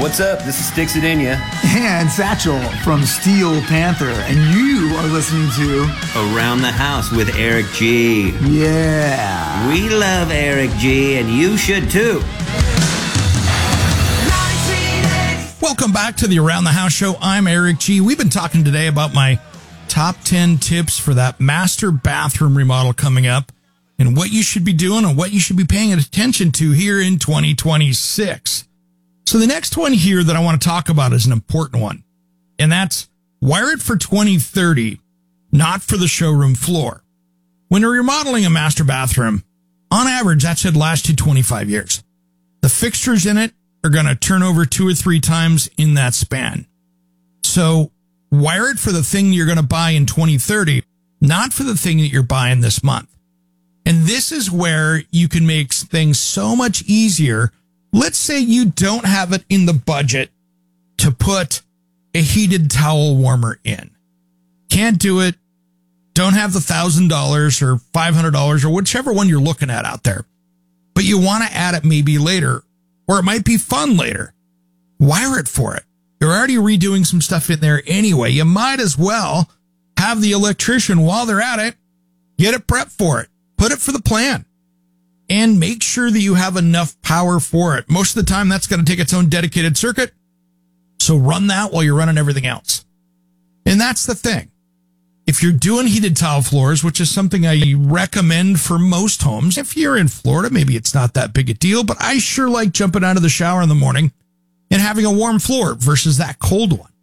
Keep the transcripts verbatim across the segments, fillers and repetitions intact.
What's up? This is Sticks Adenia. And Satchel from Steel Panther. And you are listening to Around the House with Eric G. Yeah. We love Eric G, and you should too. Welcome back to the Around the House show. I'm Eric G. We've been talking today about my top ten tips for that master bathroom remodel coming up and what you should be doing and what you should be paying attention to here in twenty twenty-six. So the next one here that I want to talk about is an important one, and that's wire it for twenty thirty, not for the showroom floor. When you're remodeling a master bathroom, on average, that should last you twenty-five years. The fixtures in it are going to turn over two or three times in that span. So wire it for the thing you're going to buy in twenty thirty, not for the thing that you're buying this month. And this is where you can make things so much easier. Let's say you don't have it in the budget to put a heated towel warmer in. Can't do it. Don't have the one thousand dollars or five hundred dollars or whichever one you're looking at out there. But you want to add it maybe later, or it might be fun later. Wire it for it. You're already redoing some stuff in there anyway. You might as well have the electrician, while they're at it, get it prepped for it. Put it for the plan. And make sure that you have enough power for it. Most of the time, that's going to take its own dedicated circuit. So run that while you're running everything else. And that's the thing. If you're doing heated tile floors, which is something I recommend for most homes, if you're in Florida, maybe it's not that big a deal, but I sure like jumping out of the shower in the morning and having a warm floor versus that cold one.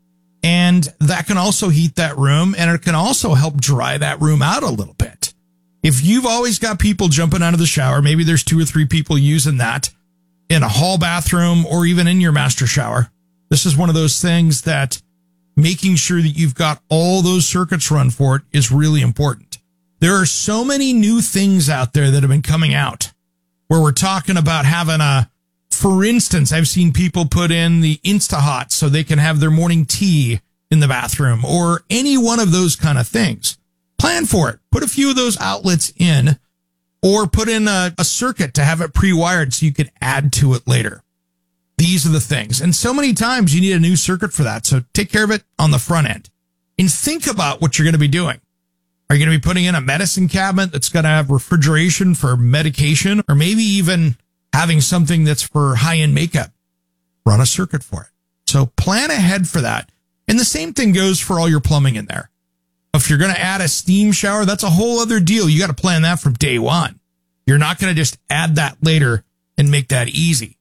And that can also heat that room, and it can also help dry that room out a little bit. If you've always got people jumping out of the shower, maybe there's two or three people using that in a hall bathroom or even in your master shower. This is one of those things that making sure that you've got all those circuits run for it is really important. There are so many new things out there that have been coming out where we're talking about having a, for instance, I've seen people put in the InstaHot so they can have their morning tea in the bathroom or any one of those kind of things. Plan for it. Put a few of those outlets in or put in a, a circuit to have it pre-wired so you can add to it later. These are the things. And so many times you need a new circuit for that. So take care of it on the front end and think about what you're going to be doing. Are you going to be putting in a medicine cabinet that's going to have refrigeration for medication, or maybe even having something that's for high-end makeup? Run a circuit for it. So plan ahead for that. And the same thing goes for all your plumbing in there. If you're going to add a steam shower, that's a whole other deal. You got to plan that from day one. You're not going to just add that later and make that easy.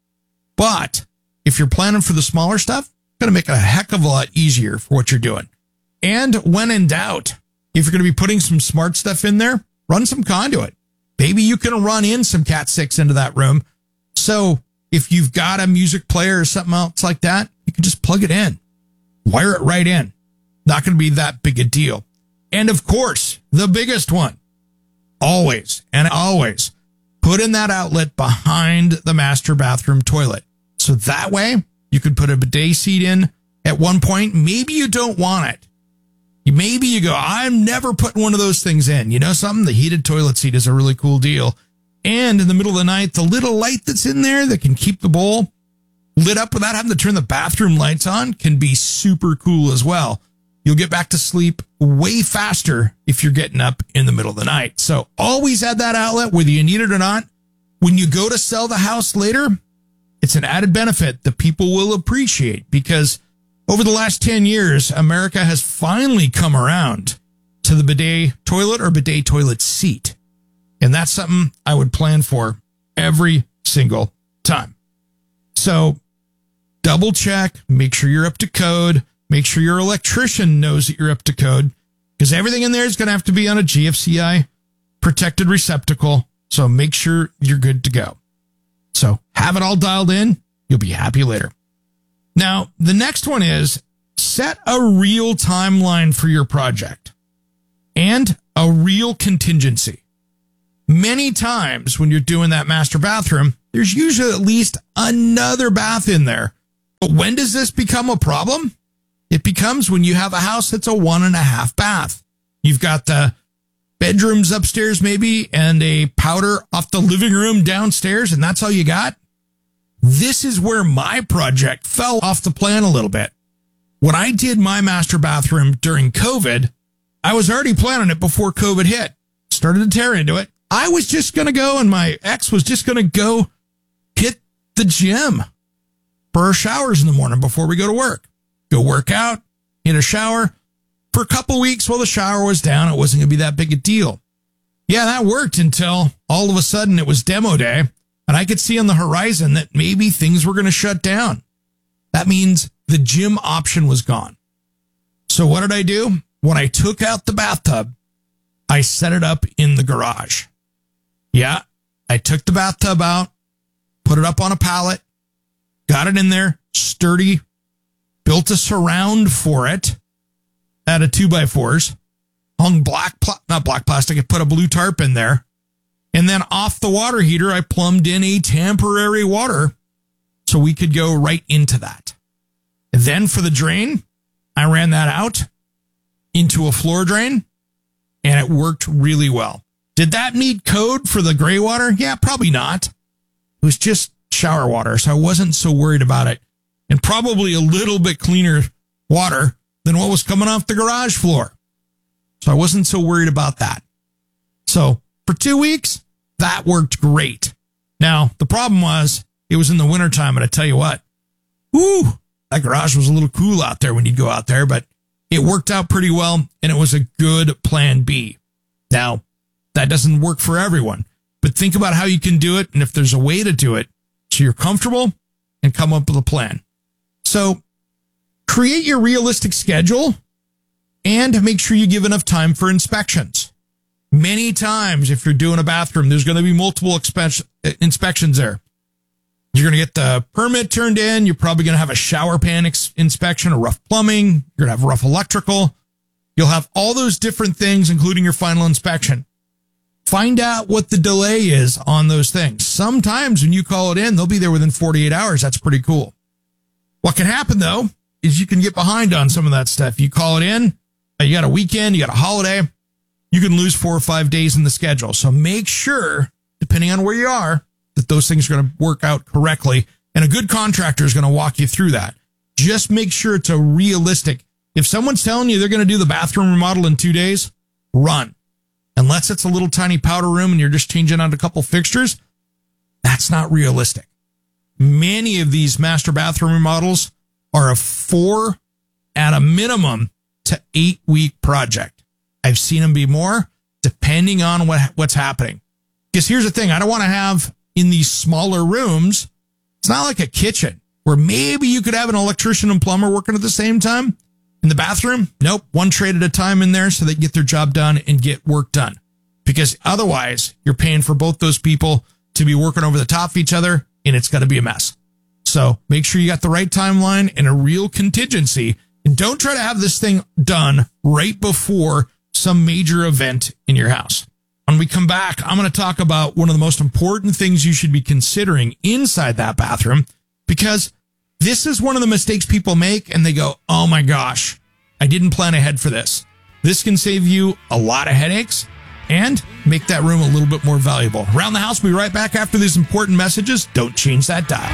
But if you're planning for the smaller stuff, it's going to make it a heck of a lot easier for what you're doing. And when in doubt, if you're going to be putting some smart stuff in there, run some conduit. Maybe you can run in some cat six into that room. So if you've got a music player or something else like that, you can just plug it in, wire it right in. Not going to be that big a deal. And of course, the biggest one, always and always put in that outlet behind the master bathroom toilet. So that way you could put a bidet seat in at one point. Maybe you don't want it. Maybe you go, I'm never putting one of those things in. You know something? The heated toilet seat is a really cool deal. And in the middle of the night, the little light that's in there that can keep the bowl lit up without having to turn the bathroom lights on can be super cool as well. You'll get back to sleep way faster if you're getting up in the middle of the night. So always add that outlet, whether you need it or not. When you go to sell the house later, it's an added benefit that people will appreciate, because over the last ten years, America has finally come around to the bidet toilet or bidet toilet seat. And that's something I would plan for every single time. So double check, make sure you're up to code. Make sure your electrician knows that you're up to code, because everything in there is going to have to be on a G F C I protected receptacle. So make sure you're good to go. So have it all dialed in. You'll be happy later. Now, the next one is set a real timeline for your project and a real contingency. Many times when you're doing that master bathroom, there's usually at least another bath in there. But when does this become a problem? It becomes when you have a house that's a one and a half bath. You've got the bedrooms upstairs maybe and a powder off the living room downstairs, and that's all you got. This is where my project fell off the plan a little bit. When I did my master bathroom during COVID, I was already planning it before COVID hit. Started to tear into it. I was just going to go, and my ex was just going to go hit the gym for our showers in the morning before we go to work. Go work out, hit a shower. For a couple weeks while the shower was down, it wasn't going to be that big a deal. Yeah, that worked until all of a sudden it was demo day, and I could see on the horizon that maybe things were going to shut down. That means the gym option was gone. So what did I do? When I took out the bathtub, I set it up in the garage. Yeah, I took the bathtub out, put it up on a pallet, got it in there, sturdy, built a surround for it out of two by fours, hung black, pl- not black plastic, I put a blue tarp in there, and then off the water heater, I plumbed in a temporary water so we could go right into that. And then for the drain, I ran that out into a floor drain, and it worked really well. Did that meet code for the gray water? Yeah, probably not. It was just shower water, so I wasn't so worried about it. And probably a little bit cleaner water than what was coming off the garage floor. So I wasn't so worried about that. So for two weeks, that worked great. Now, the problem was it was in the wintertime, and I tell you what, whoo, that garage was a little cool out there when you'd go out there, but it worked out pretty well, and it was a good plan B. Now, that doesn't work for everyone, but think about how you can do it, and if there's a way to do it so you're comfortable, and come up with a plan. So create your realistic schedule and make sure you give enough time for inspections. Many times, if you're doing a bathroom, there's going to be multiple expe- inspections there. You're going to get the permit turned in. You're probably going to have a shower pan ex- inspection, a rough plumbing. You're going to have rough electrical. You'll have all those different things, including your final inspection. Find out what the delay is on those things. Sometimes when you call it in, they'll be there within forty-eight hours. That's pretty cool. What can happen, though, is you can get behind on some of that stuff. You call it in, you got a weekend, you got a holiday, you can lose four or five days in the schedule. So make sure, depending on where you are, that those things are going to work out correctly. And a good contractor is going to walk you through that. Just make sure it's a realistic. If someone's telling you they're going to do the bathroom remodel in two days, run. Unless it's a little tiny powder room and you're just changing out a couple fixtures, that's not realistic. Many of these master bathroom remodels are a four at a minimum to eight week project. I've seen them be more depending on what, what's happening. Because here's the thing. I don't want to have in these smaller rooms. It's not like a kitchen where maybe you could have an electrician and plumber working at the same time. In the bathroom, nope, one trade at a time in there so they can get their job done and get work done. Because otherwise, you're paying for both those people to be working over the top of each other, and it's going to be a mess. So make sure you got the right timeline and a real contingency, and don't try to have this thing done right before some major event in your house. When we come back, I'm going to talk about one of the most important things you should be considering inside that bathroom, because this is one of the mistakes people make, and they go, oh my gosh, I didn't plan ahead for this. This can save you a lot of headaches and make that room a little bit more valuable. Around the House, we'll be right back after these important messages. Don't change that dial.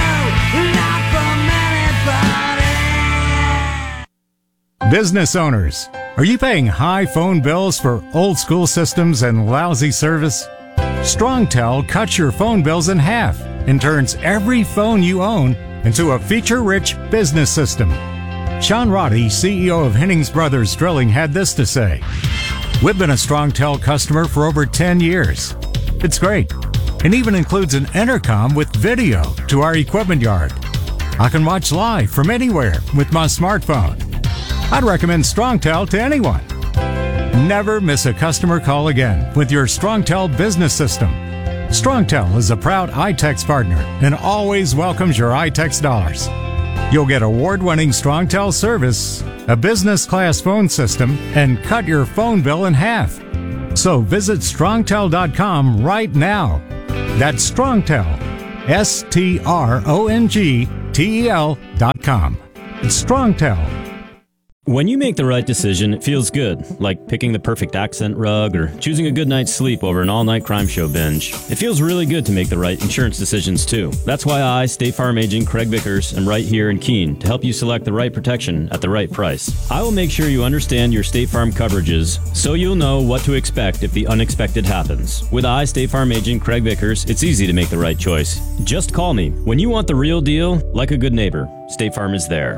Business owners, are you paying high phone bills for old school systems and lousy service? StrongTel cuts your phone bills in half and turns every phone you own into a feature-rich business system. Sean Roddy, C E O of Hennings Brothers Drilling, had this to say. We've been a StrongTel customer for over ten years. It's great, and even includes an intercom with video to our equipment yard. I can watch live from anywhere with my smartphone. I'd recommend StrongTel to anyone. Never miss a customer call again with your StrongTel business system. StrongTel is a proud iTex partner and always welcomes your iTex dollars. You'll get award-winning StrongTel service, a business-class phone system, and cut your phone bill in half. So visit strongtel dot com right now. That's StrongTel, S T R O N G T E L dot com. It's StrongTel. When you make the right decision, it feels good, like picking the perfect accent rug or choosing a good night's sleep over an all-night crime show binge. It feels really good to make the right insurance decisions, too. That's why I, State Farm agent Craig Vickers, am right here in Keene to help you select the right protection at the right price. I will make sure you understand your State Farm coverages so you'll know what to expect if the unexpected happens. With I, State Farm agent Craig Vickers, it's easy to make the right choice. Just call me. When you want the real deal, like a good neighbor, State Farm is there.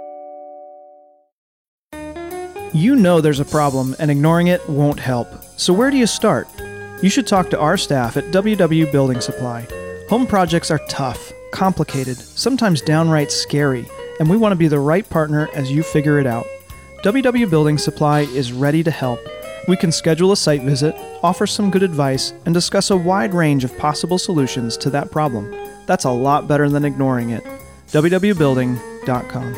You know there's a problem, and ignoring it won't help. So where do you start? You should talk to our staff at W W Building Supply. Home projects are tough, complicated, sometimes downright scary, and we want to be the right partner as you figure it out. W W Building Supply is ready to help. We can schedule a site visit, offer some good advice, and discuss a wide range of possible solutions to that problem. That's a lot better than ignoring it. W W building dot com.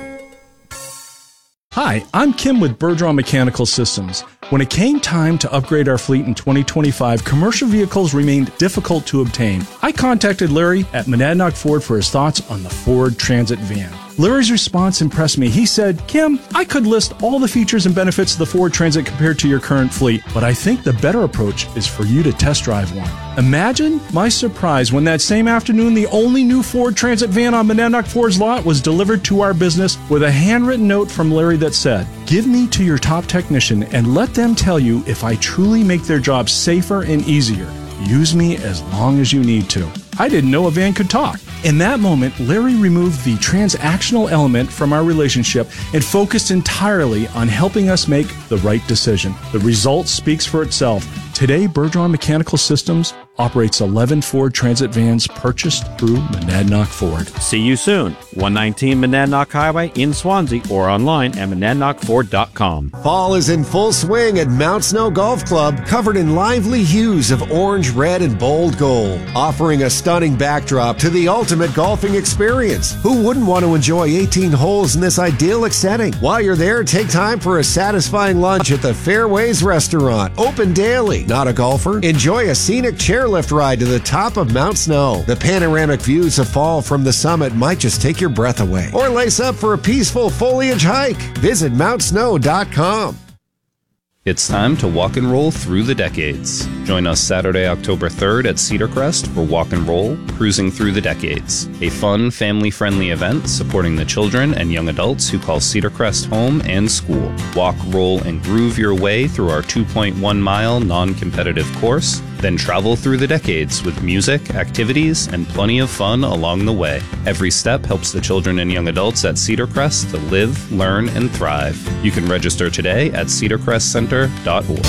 Hi, I'm Kim with Bergeron Mechanical Systems. When it came time to upgrade our fleet in twenty twenty-five, commercial vehicles remained difficult to obtain. I contacted Larry at Monadnock Ford for his thoughts on the Ford Transit van. Larry's response impressed me. He said, Kim, I could list all the features and benefits of the Ford Transit compared to your current fleet, but I think the better approach is for you to test drive one. Imagine my surprise when that same afternoon, the only new Ford Transit van on Monadnock Ford's lot was delivered to our business with a handwritten note from Larry that said, give me to your top technician and let them tell you if I truly make their job safer and easier. Use me as long as you need to. I didn't know a van could talk. In that moment, Larry removed the transactional element from our relationship and focused entirely on helping us make the right decision. The result speaks for itself. Today, Bergeron Mechanical Systems operates eleven Ford Transit vans purchased through Monadnock Ford. See you soon. one nineteen Monadnock Highway in Swansea or online at monadnock ford dot com. Fall is in full swing at Mount Snow Golf Club, covered in lively hues of orange, red, and bold gold, offering a stunning backdrop to the ultimate golfing experience. Who wouldn't want to enjoy eighteen holes in this idyllic setting? While you're there, take time for a satisfying lunch at the Fairways Restaurant, open daily. Not a golfer? Enjoy a scenic chairlift ride to the top of Mount Snow. The panoramic views of fall from the summit might just take your breath away. Or lace up for a peaceful foliage hike. Visit mount snow dot com. It's time to walk and roll through the decades. Join us Saturday, October third at Cedar Crest for Walk and Roll, Cruising Through the Decades, a fun, family-friendly event supporting the children and young adults who call Cedar Crest home and school. Walk, roll, and groove your way through our two point one mile non-competitive course, then travel through the decades with music, activities, and plenty of fun along the way. Every step helps the children and young adults at Cedar Crest to live, learn, and thrive. You can register today at cedar crest center dot org.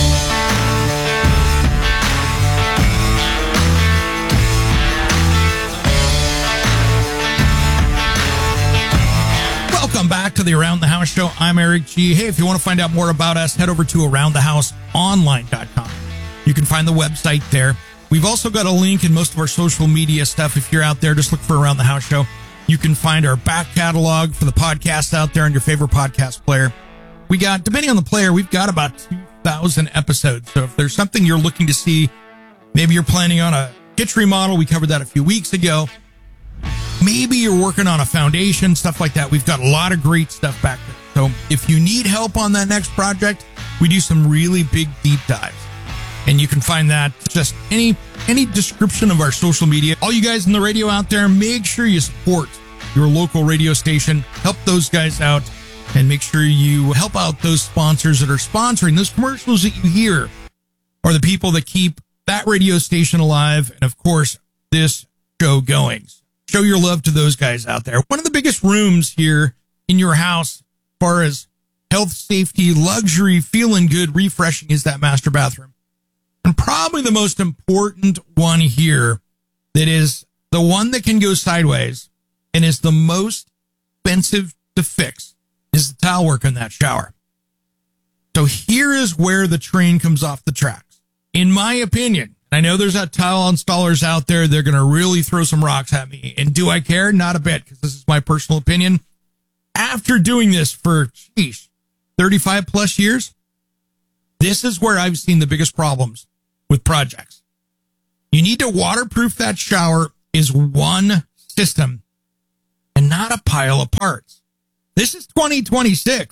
Welcome back to the Around the House Show. I'm Eric G. Hey, if you want to find out more about us, head over to around the house online dot com. You can find the website there. We've also got a link in most of our social media stuff. If you're out there, just look for Around the House Show. You can find our back catalog for the podcast out there on your favorite podcast player. We got, depending on the player, we've got about two thousand episodes. So if there's something you're looking to see, maybe you're planning on a kitchen remodel. We covered that a few weeks ago. Maybe you're working on a foundation, stuff like that. We've got a lot of great stuff back there. So if you need help on that next project, we do some really big deep dives. And you can find that just any any description of our social media. All you guys in the radio out there, make sure you support your local radio station. Help those guys out and make sure you help out those sponsors that are sponsoring those commercials that you hear, or the people that keep that radio station alive and, of course, this show going. Show your love to those guys out there. One of the biggest rooms here in your house, as far as health, safety, luxury, feeling good, refreshing, is that master bathroom. And probably the most important one here, that is the one that can go sideways and is the most expensive to fix, is the tile work in that shower. So here is where the train comes off the tracks. In my opinion, I know there's that tile installers out there, they're going to really throw some rocks at me. And do I care? Not a bit, because this is my personal opinion. After doing this for, sheesh, thirty-five plus years, this is where I've seen the biggest problems with projects. You need to waterproof that shower is one system and not a pile of parts. This is twenty twenty-six.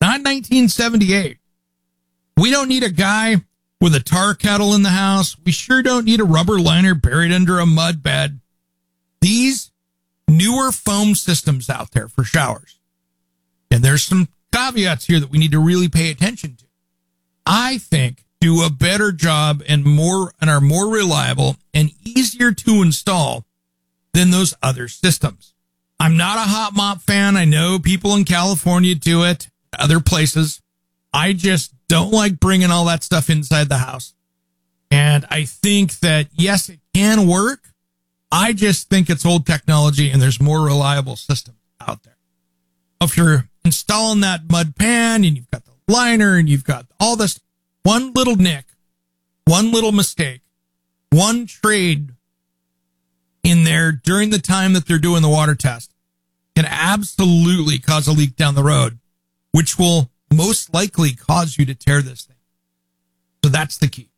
not nineteen seventy-eight. We don't need a guy with a tar kettle in the house. We sure don't need a rubber liner buried under a mud bed. These newer foam systems out there for showers, and there's some caveats here that we need to really pay attention to, I think do a better job and more and are more reliable and easier to install than those other systems. I'm not a hot mop fan. I know people in California do it, other places. I just don't like bringing all that stuff inside the house. And I think that, yes, it can work. I just think it's old technology and there's more reliable systems out there. If you're installing that mud pan and you've got the liner and you've got all this, one little nick, one little mistake, one trade in there during the time that they're doing the water test can absolutely cause a leak down the road, which will most likely cause you to tear this thing. So that's the key.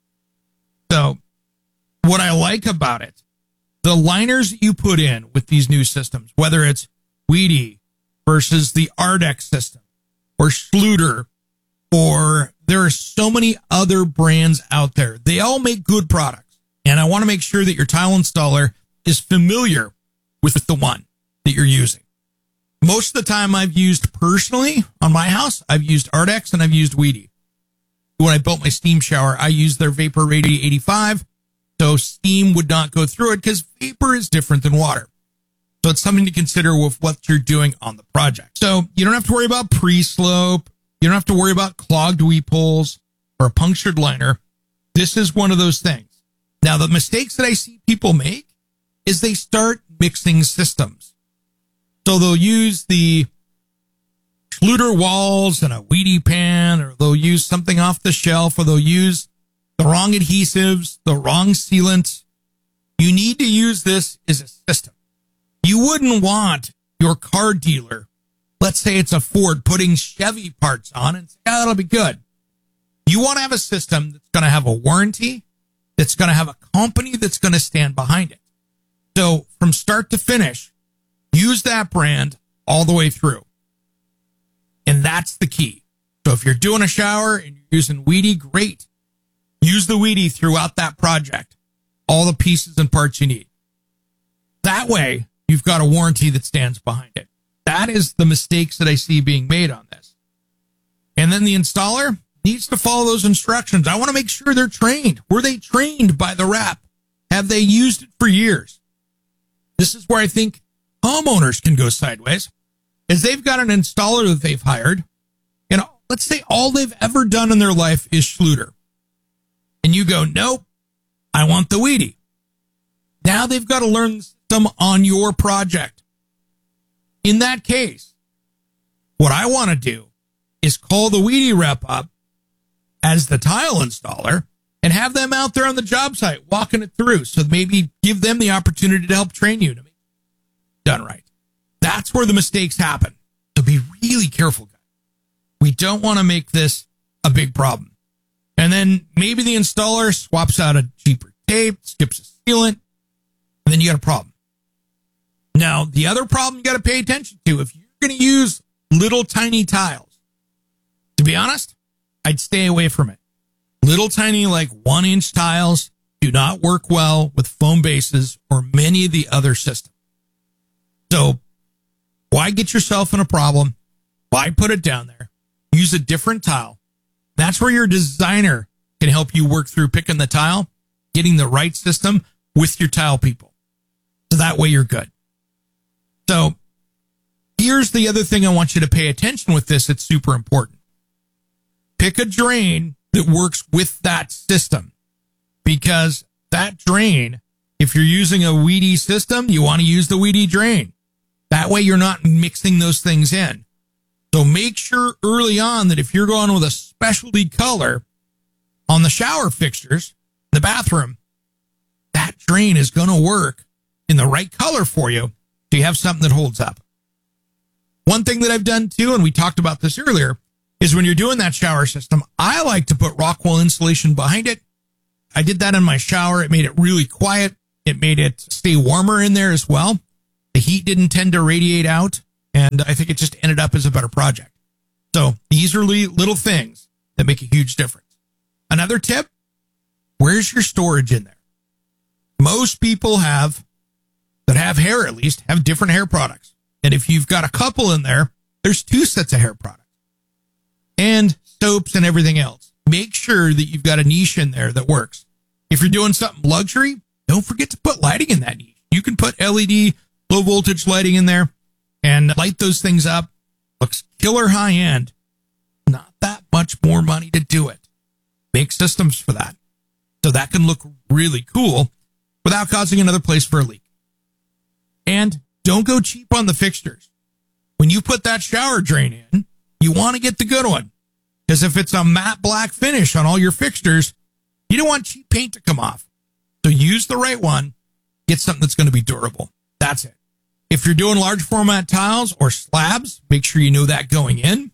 So what I like about it, the liners that you put in with these new systems, whether it's Weedy versus the Ardex system or Schluter, or there are so many other brands out there. They all make good products. And I want to make sure that your tile installer is familiar with the one that you're using. Most of the time I've used personally on my house, I've used Ardex and I've used Weedy. When I built my steam shower, I used their Vapor Radi eighty-five. So steam would not go through it because vapor is different than water. So it's something to consider with what you're doing on the project. So you don't have to worry about pre-slope. You don't have to worry about clogged weep holes or a punctured liner. This is one of those things. Now, the mistakes that I see people make is they start mixing systems. So they'll use the Schluter walls and a Weedy pan, or they'll use something off the shelf, or they'll use the wrong adhesives, the wrong sealant. You need to use this as a system. You wouldn't want your car dealer, let's say it's a Ford, putting Chevy parts on and say, yeah, that'll be good. You want to have a system that's going to have a warranty, that's going to have a company that's going to stand behind it. So from start to finish, use that brand all the way through. And that's the key. So if you're doing a shower and you're using Weedy, great. Use the Weedy throughout that project. All the pieces and parts you need. That way, you've got a warranty that stands behind it. That is the mistakes that I see being made on this. And then the installer needs to follow those instructions. I want to make sure they're trained. Were they trained by the rep? Have they used it for years? This is where I think homeowners can go sideways, is they've got an installer that they've hired. You know, let's say all they've ever done in their life is Schluter. And you go, nope, I want the Weedy. Now they've got to learn some on your project. In that case, what I want to do is call the Weedy rep up as the tile installer and have them out there on the job site walking it through. So maybe give them the opportunity to help train you to make it done right. That's where the mistakes happen. So be really careful, guys. We don't want to make this a big problem. And then maybe the installer swaps out a cheaper tape, skips a sealant, and then you got a problem. Now, the other problem you got to pay attention to, if you're going to use little tiny tiles, to be honest, I'd stay away from it. Little tiny, like one inch tiles do not work well with foam bases or many of the other systems. So why get yourself in a problem? Why put it down there? Use a different tile. That's where your designer can help you work through picking the tile, getting the right system with your tile people. So that way you're good. So here's the other thing I want you to pay attention with this. It's super important. Pick a drain that works with that system, because that drain, if you're using a Weedy system, you want to use the Weedy drain. That way you're not mixing those things in. So make sure early on that if you're going with a specialty color on the shower fixtures, the bathroom, that drain is going to work in the right color for you so you have something that holds up. One thing that I've done too, and we talked about this earlier, is when you're doing that shower system, I like to put Rockwell insulation behind it. I did that in my shower. It made it really quiet. It made it stay warmer in there as well. The heat didn't tend to radiate out. And I think it just ended up as a better project. So these are li- little things that make a huge difference. Another tip, where's your storage in there? Most people have, that have hair at least, have different hair products. And if you've got a couple in there, there's two sets of hair products and soaps and everything else. Make sure that you've got a niche in there that works. If you're doing something luxury, don't forget to put lighting in that niche. You can put L E D, low voltage lighting in there and light those things up. Looks killer high end. Not that much more money to do it. Make systems for that. So that can look really cool without causing another place for a leak. And don't go cheap on the fixtures. When you put that shower drain in, you want to get the good one. Because if it's a matte black finish on all your fixtures, you don't want cheap paint to come off. So use the right one. Get something that's going to be durable. That's it. If you're doing large format tiles or slabs, make sure you know that going in.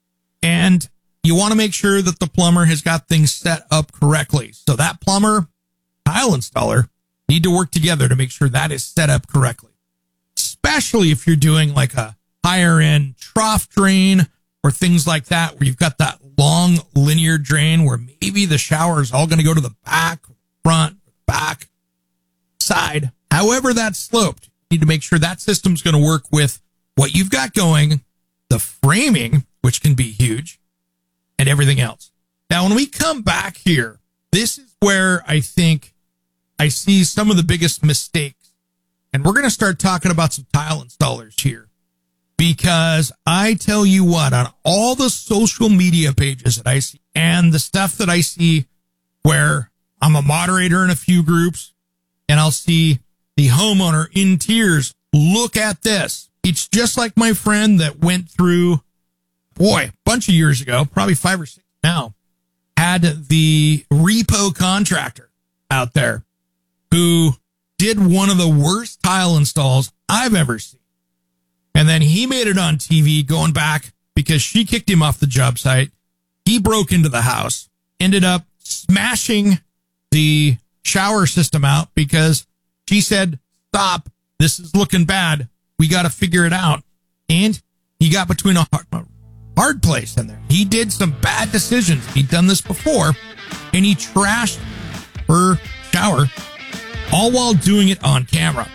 And you want to make sure that the plumber has got things set up correctly. So that plumber, tile installer need to work together to make sure that is set up correctly. Especially if you're doing like a higher end trough drain or things like that, where you've got that long linear drain where maybe the shower is all going to go to the back, front, back, side. However that's sloped, you need to make sure that system's going to work with what you've got going, the framing, which can be huge, and everything else. Now, when we come back here, this is where I think I see some of the biggest mistakes. And we're going to start talking about some tile installers here. Because I tell you what, on all the social media pages that I see and the stuff that I see where I'm a moderator in a few groups and I'll see the homeowner in tears, look at this. It's just like my friend that went through, boy, a bunch of years ago, probably five or six now, had the repo contractor out there who did one of the worst tile installs I've ever seen. And then he made it on T V going back because she kicked him off the job site. He broke into the house, ended up smashing the shower system out because she said, stop, this is looking bad. We got to figure it out. And he got between a hard, a hard place in there. He did some bad decisions. He'd done this before, and he trashed her shower, all while doing it on camera.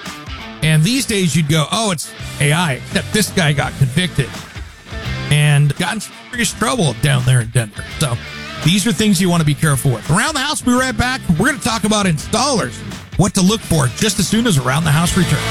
And these days you'd go, oh, it's A I, except this guy got convicted and got in some serious trouble down there in Denver. So these are things you want to be careful with. Around the House, we'll be right back. We're going to talk about installers, what to look for just as soon as Around the House returns.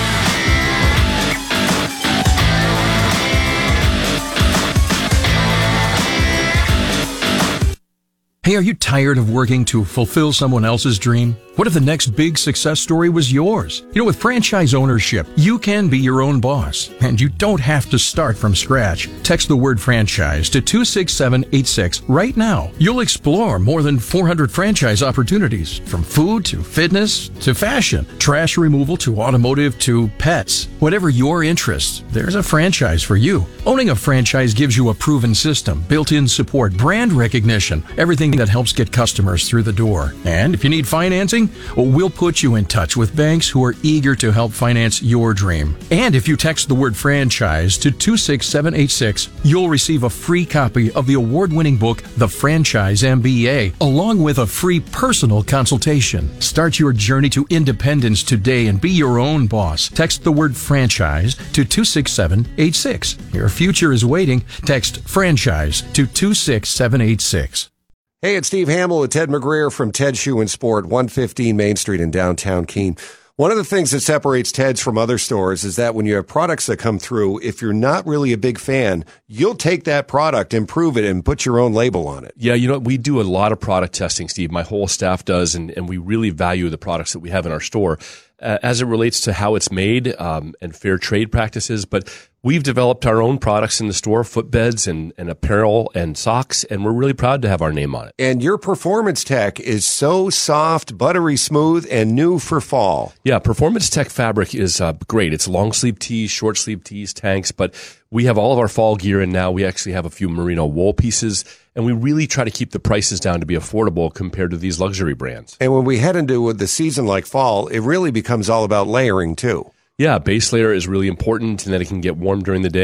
Hey, are you tired of working to fulfill someone else's dream? What if the next big success story was yours? You know, with franchise ownership, you can be your own boss, and you don't have to start from scratch. Text the word franchise to two six seven eight six right now. You'll explore more than four hundred franchise opportunities, from food to fitness to fashion, trash removal to automotive to pets. Whatever your interests, there's a franchise for you. Owning a franchise gives you a proven system, built-in support, brand recognition, everything that helps get customers through the door. And if you need financing, well, we'll put you in touch with banks who are eager to help finance your dream. And if you text the word franchise to two six seven eight six, you'll receive a free copy of the award-winning book, The Franchise M B A, along with a free personal consultation. Start your journey to independence today and be your own boss. Text the word franchise to two six seven eight six. Your future is waiting. Text franchise to two six seven eight six. Hey, it's Steve Hamill with Ted McGreer from Ted Shoe and Sport, one fifteen Main Street in downtown Keene. One of the things that separates Ted's from other stores is that when you have products that come through, if you're not really a big fan, you'll take that product, improve it, and put your own label on it. Yeah, you know, we do a lot of product testing, Steve. My whole staff does, and, and we really value the products that we have in our store uh, as it relates to how it's made um, and fair trade practices. But we've developed our own products in the store, footbeds and, and apparel and socks, and we're really proud to have our name on it. And your Performance Tech is so soft, buttery smooth, and new for fall. Yeah, Performance Tech fabric is uh, great. It's long sleeve tees, short sleeve tees, tanks, but we have all of our fall gear in now. We actually have a few merino wool pieces, and we really try to keep the prices down to be affordable compared to these luxury brands. And when we head into the season like fall, it really becomes all about layering too. Yeah, base layer is really important, and that it can get warm during the day.